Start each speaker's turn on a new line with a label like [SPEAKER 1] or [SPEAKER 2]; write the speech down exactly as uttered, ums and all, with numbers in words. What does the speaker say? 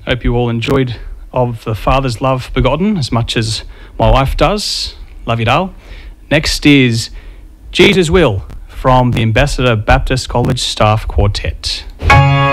[SPEAKER 1] Hope you all enjoyed Of the Father's Love Begotten as much as my wife does. Love you, Dale. Next is Jesus Will from the Ambassador Baptist College Staff Quartet.